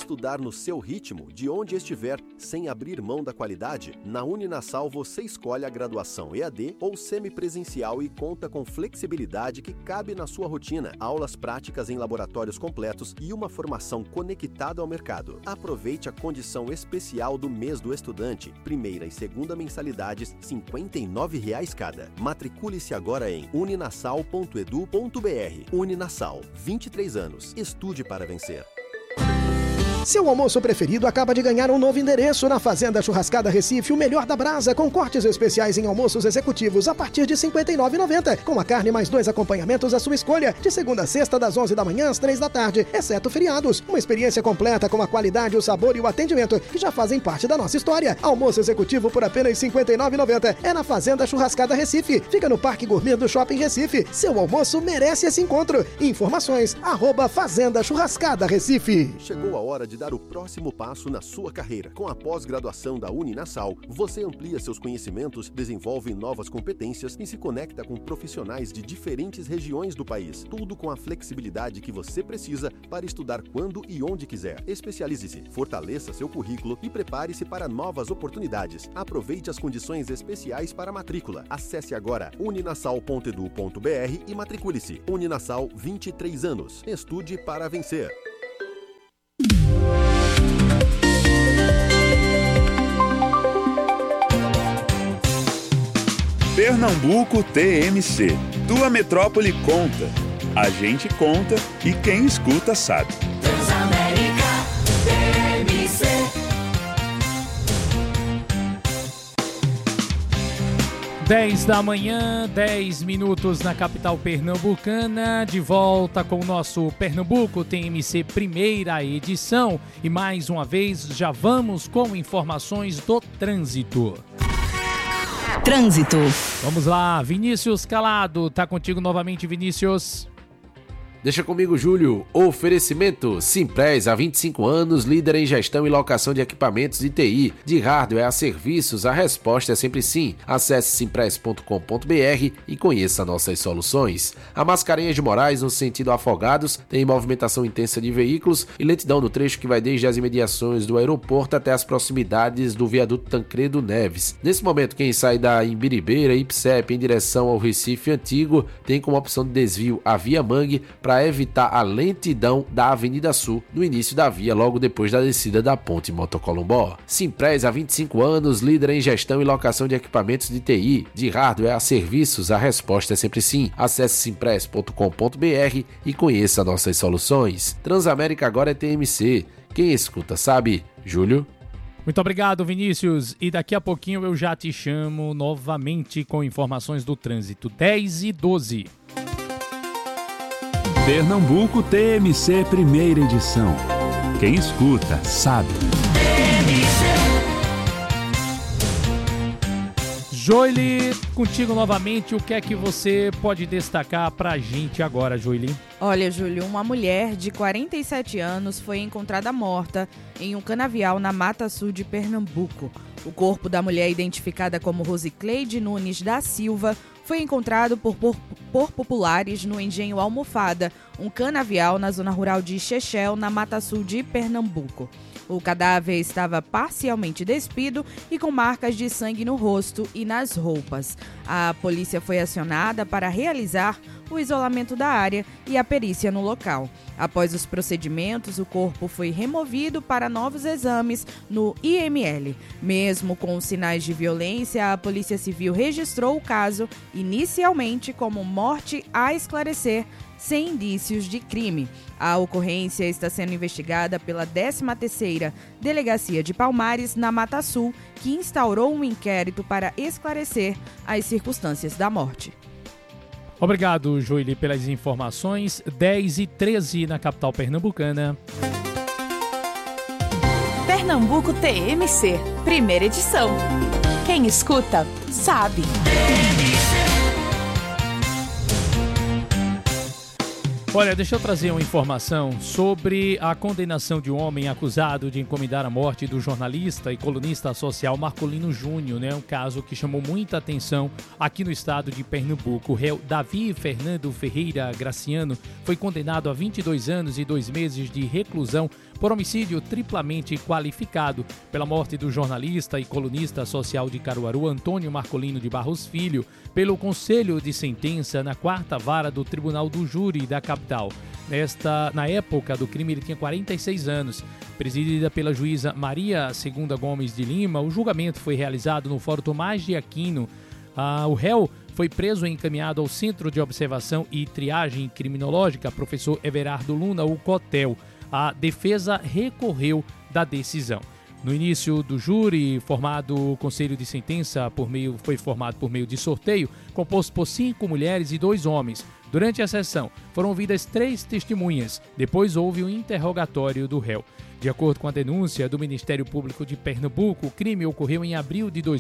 estudar no seu ritmo, de onde estiver, sem abrir mão da qualidade? Na Uninasal você escolhe a graduação EAD ou semipresencial e conta com flexibilidade que cabe na sua rotina, aulas práticas em laboratórios completos e uma formação conectada ao mercado. Aproveite a condição especial do mês do estudante, primeira e segunda mensalidades, R$ 59,00 cada. Matricule-se agora em uninasal.edu.br. Uninasal, 23 anos. Estude para vencer. Seu almoço preferido acaba de ganhar um novo endereço na Fazenda Churrascada Recife, o melhor da brasa, com cortes especiais em almoços executivos a partir de R$ 59,90, com a carne mais 2 acompanhamentos à sua escolha, de segunda a sexta das 11 da manhã às 3 da tarde, exceto feriados. Uma experiência completa com a qualidade, o sabor e o atendimento que já fazem parte da nossa história. Almoço executivo por apenas R$ 59,90 é na Fazenda Churrascada Recife. Fica no Parque Gourmet do Shopping Recife. Seu almoço merece esse encontro. Informações @Fazenda Churrascada Recife. Chegou a hora de dar o próximo passo na sua carreira. Com a pós-graduação da Uninasal, você amplia seus conhecimentos, desenvolve novas competências e se conecta com profissionais de diferentes regiões do país. Tudo com a flexibilidade que você precisa para estudar quando e onde quiser. Especialize-se, fortaleça seu currículo e prepare-se para novas oportunidades. Aproveite as condições especiais para a matrícula. Acesse agora uninasal.edu.br e matricule-se. Uninasal, 23 anos. Estude para vencer. Pernambuco TMC. Tua metrópole conta. A gente conta e quem escuta sabe. Transamérica TMC. 10 da manhã, 10 minutos na capital pernambucana, de volta com o nosso Pernambuco TMC primeira edição e mais uma vez já vamos com informações do trânsito. Trânsito. Vamos lá, Vinícius Calado, tá contigo novamente, Vinícius. Deixa comigo, Júlio. Oferecimento Simpress, há 25 anos, líder em gestão e locação de equipamentos de TI, de hardware a serviços, a resposta é sempre sim. Acesse simpress.com.br e conheça nossas soluções. A Mascarenhas de Moraes, no sentido Afogados, tem movimentação intensa de veículos e lentidão no trecho que vai desde as imediações do aeroporto até as proximidades do viaduto Tancredo Neves. Nesse momento, quem sai da Imbiribeira e Ipsep em direção ao Recife Antigo tem como opção de desvio a Via Mangue para evitar a lentidão da Avenida Sul no início da via, logo depois da descida da Ponte Motocolombó. Simpress, há 25 anos, líder em gestão e locação de equipamentos de TI, de hardware a serviços, a resposta é sempre sim. Acesse simpress.com.br e conheça nossas soluções. Transamérica agora é TMC. Quem escuta sabe. Júlio? Muito obrigado, Vinícius. E daqui a pouquinho eu já te chamo novamente com informações do trânsito. 10h12. Pernambuco TMC primeira edição. Quem escuta sabe. Joely, contigo novamente, o que é que você pode destacar pra gente agora, Joely? Olha, Júlio, uma mulher de 47 anos foi encontrada morta em um canavial na Mata Sul de Pernambuco. O corpo da mulher, identificada como Rosicleide Nunes da Silva, foi encontrado por populares no Engenho Almofada, um canavial na zona rural de Chechel, na Mata Sul de Pernambuco. O cadáver estava parcialmente despido e com marcas de sangue no rosto e nas roupas. A polícia foi acionada para realizar o isolamento da área e a perícia no local. Após os procedimentos, o corpo foi removido para novos exames no IML. Mesmo com sinais de violência, a Polícia Civil registrou o caso inicialmente como morte a esclarecer, sem indícios de crime. A ocorrência está sendo investigada pela 13ª Delegacia de Palmares, na Mata Sul, que instaurou um inquérito para esclarecer as circunstâncias da morte. Obrigado, Joely, pelas informações. 10h13 na capital pernambucana. Pernambuco TMC, primeira edição. Quem escuta, sabe. Olha, deixa eu trazer uma informação sobre a condenação de um homem acusado de encomendar a morte do jornalista e colunista social Marcolino Júnior, né? Um caso que chamou muita atenção aqui no estado de Pernambuco. O réu Davi Fernando Ferreira Graciano foi condenado a 22 anos e 2 meses de reclusão por homicídio triplamente qualificado pela morte do jornalista e colunista social de Caruaru, Antônio Marcolino de Barros Filho, pelo Conselho de Sentença na 4ª Vara do Tribunal do Júri da capital. Na época do crime, ele tinha 46 anos. Presidida pela juíza Maria Segunda Gomes de Lima, o julgamento foi realizado no Fórum Tomás de Aquino. O réu foi preso e encaminhado ao Centro de Observação e Triagem Criminológica, professor Everardo Luna, o COTEL. A defesa recorreu da decisão. No início do júri, o Conselho de Sentença foi formado por meio de sorteio, composto por 5 mulheres e 2 homens. Durante a sessão, foram ouvidas 3 testemunhas. Depois houve um interrogatório do réu. De acordo com a denúncia do Ministério Público de Pernambuco, o crime ocorreu em abril de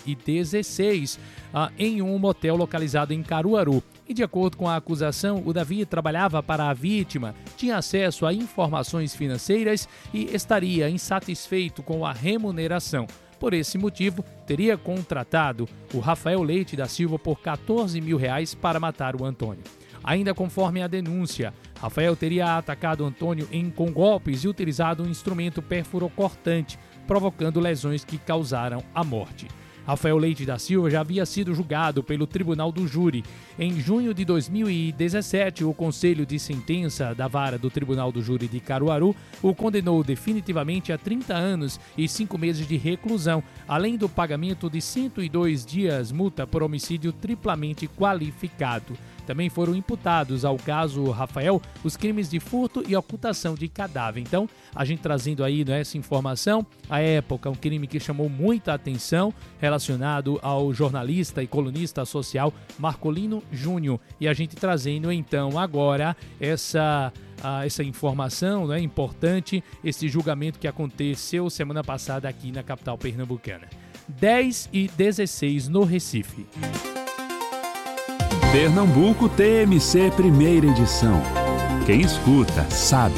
2016 em um motel localizado em Caruaru. E de acordo com a acusação, o Davi trabalhava para a vítima, tinha acesso a informações financeiras e estaria insatisfeito com a remuneração. Por esse motivo, teria contratado o Rafael Leite da Silva por R$14 mil para matar o Antônio. Ainda conforme a denúncia, Rafael teria atacado Antônio com golpes e utilizado um instrumento perfurocortante, provocando lesões que causaram a morte. Rafael Leite da Silva já havia sido julgado pelo Tribunal do Júri. Em junho de 2017, o Conselho de Sentença da Vara do Tribunal do Júri de Caruaru o condenou definitivamente a 30 anos e 5 meses de reclusão, além do pagamento de 102 dias multa por homicídio triplamente qualificado. Também foram imputados ao caso Rafael os crimes de furto e ocultação de cadáver. Então, a gente trazendo aí, né, essa informação, à época, um crime que chamou muita atenção relacionado ao jornalista e colunista social Marcolino Júnior. E a gente trazendo, então, agora essa informação, né, importante, esse julgamento que aconteceu semana passada aqui na capital pernambucana. 10h16 no Recife. Pernambuco TMC, primeira edição. Quem escuta, sabe.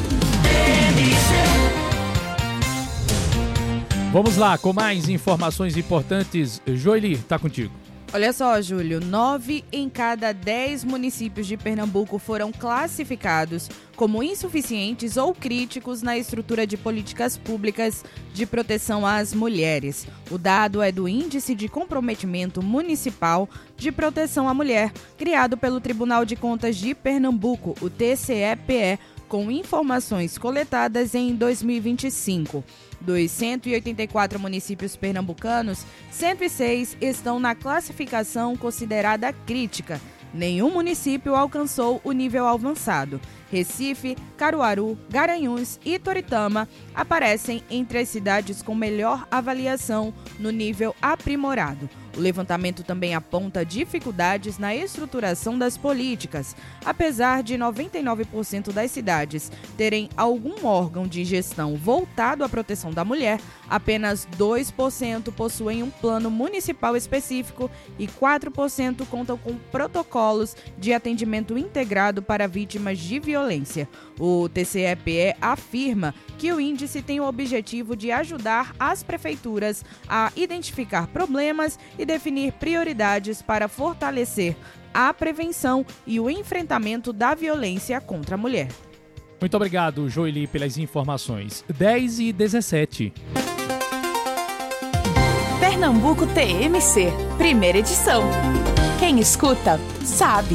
Vamos lá, com mais informações importantes. Joeli, tá contigo. Olha só, Júlio, 9 em cada 10 municípios de Pernambuco foram classificados como insuficientes ou críticos na estrutura de políticas públicas de proteção às mulheres. O dado é do Índice de Comprometimento Municipal de Proteção à Mulher, criado pelo Tribunal de Contas de Pernambuco, o TCE-PE, com informações coletadas em 2025. Dos 184 municípios pernambucanos, 106 estão na classificação considerada crítica. Nenhum município alcançou o nível avançado. Recife, Caruaru, Garanhuns e Toritama aparecem entre as cidades com melhor avaliação no nível aprimorado. O levantamento também aponta dificuldades na estruturação das políticas. Apesar de 99% das cidades terem algum órgão de gestão voltado à proteção da mulher, apenas 2% possuem um plano municipal específico e 4% contam com protocolos de atendimento integrado para vítimas de violência. O TCE-PE afirma que o índice tem o objetivo de ajudar as prefeituras a identificar problemas e definir prioridades para fortalecer a prevenção e o enfrentamento da violência contra a mulher. Muito obrigado, Joeli, pelas informações. 10h17. Pernambuco TMC, primeira edição. Quem escuta, sabe.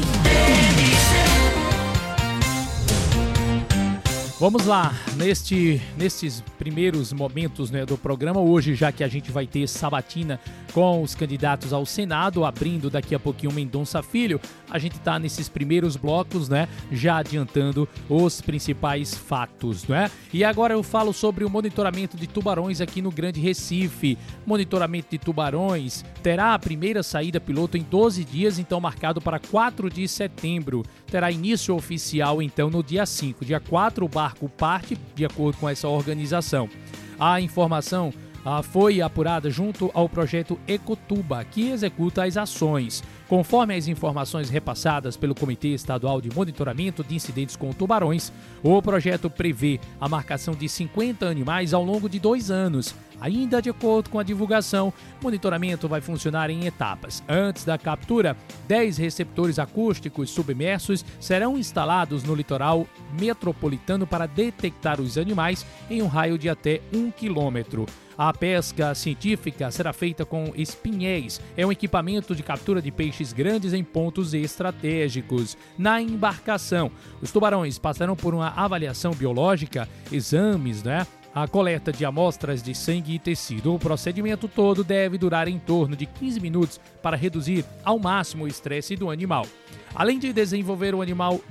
Vamos lá, nestes primeiros momentos, né, do programa, hoje, já que a gente vai ter sabatina com os candidatos ao Senado, abrindo daqui a pouquinho o Mendonça Filho, a gente está nesses primeiros blocos, né, já adiantando os principais fatos, né? E agora eu falo sobre o monitoramento de tubarões aqui no Grande Recife. Monitoramento de tubarões terá a primeira saída piloto em 12 dias, então marcado para 4 de setembro. Terá início oficial, então, no dia 5. Dia 4, o barco parte, de acordo com essa organização. A informação foi apurada junto ao projeto Ecotuba, que executa as ações. Conforme as informações repassadas pelo Comitê Estadual de Monitoramento de Incidentes com Tubarões, o projeto prevê a marcação de 50 animais ao longo de 2 anos. Ainda de acordo com a divulgação, o monitoramento vai funcionar em etapas. Antes da captura, 10 receptores acústicos submersos serão instalados no litoral metropolitano para detectar os animais em um raio de até 1 quilômetro. A pesca científica será feita com espinhéis. É um equipamento de captura de peixes grandes em pontos estratégicos. Na embarcação, os tubarões passarão por uma avaliação biológica, exames, a coleta de amostras de sangue e tecido. O procedimento todo deve durar em torno de 15 minutos para reduzir ao máximo o estresse do animal. Além de devolver o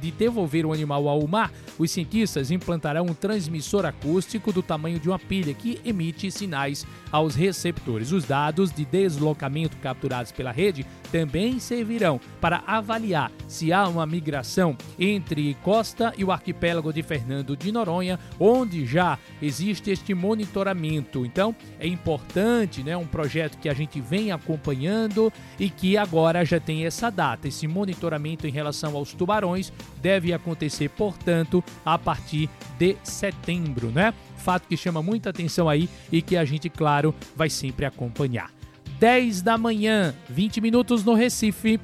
animal ao mar, os cientistas implantarão um transmissor acústico do tamanho de uma pilha que emite sinais aos receptores. Os dados de deslocamento capturados pela rede também servirão para avaliar se há uma migração entre costa e o arquipélago de Fernando de Noronha, onde já existe este monitoramento. Então, é importante, um projeto que a gente vem acompanhando e que agora já tem essa data. Esse monitoramento em relação aos tubarões deve acontecer, portanto, a partir de setembro, Fato que chama muita atenção aí e que a gente, claro, vai sempre acompanhar. 10 da manhã, 20 minutos no Recife.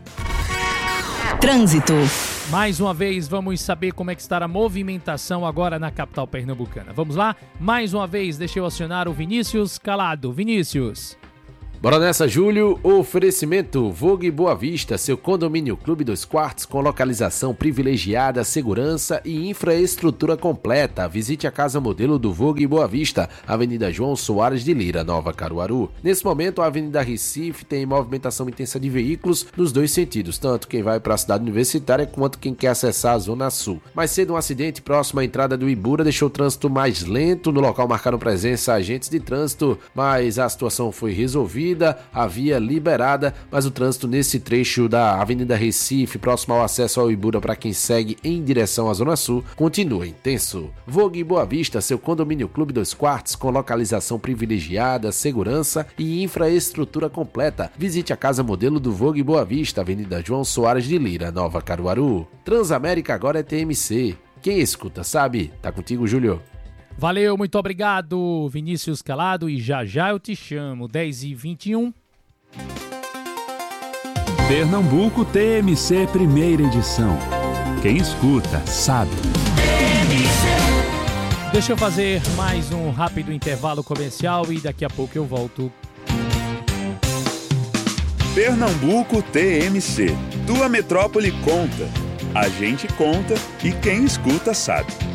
Trânsito. Mais uma vez, vamos saber como é que está a movimentação agora na capital pernambucana. Vamos lá? Mais uma vez, deixa eu acionar o Vinícius Calado. Vinícius. Bora nessa, Júlio. Oferecimento Vogue Boa Vista, seu condomínio Clube 2 Quartos com localização privilegiada, segurança e infraestrutura completa. Visite a casa modelo do Vogue Boa Vista, Avenida João Soares de Lira, Nova Caruaru. Nesse momento, a Avenida Recife tem movimentação intensa de veículos nos 2 sentidos, tanto quem vai para a cidade universitária quanto quem quer acessar a Zona Sul. Mais cedo, um acidente próximo à entrada do Ibura deixou o trânsito mais lento. No local marcaram presença agentes de trânsito, mas a situação foi resolvida. A via liberada, mas o trânsito nesse trecho da Avenida Recife, próximo ao acesso ao Ibura para quem segue em direção à Zona Sul, continua intenso. Vogue Boa Vista, seu condomínio Clube 2 Quartos com localização privilegiada, segurança e infraestrutura completa. Visite a casa modelo do Vogue Boa Vista, Avenida João Soares de Lira, Nova Caruaru. Transamérica agora é TMC. Quem escuta sabe. Tá contigo, Júlio. Valeu, muito obrigado, Vinícius Calado, e já eu te chamo, 10h21. Pernambuco TMC primeira edição. Quem escuta, sabe. Deixa eu fazer mais um rápido intervalo comercial e daqui a pouco eu volto. Pernambuco TMC. Tua metrópole conta. A gente conta e quem escuta sabe.